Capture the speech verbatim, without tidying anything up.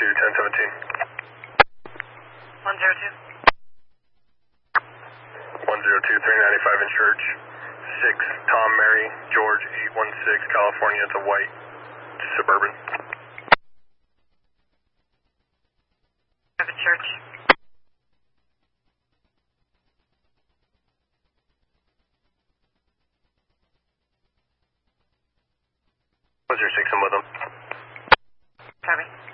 two, ten seventeen. one zero two. one zero two, three ninety-five in Church. six, Tom, Mary, George, eight one six, California. It's a white Suburban. Private Church. one zero six, I'm with them. Copy.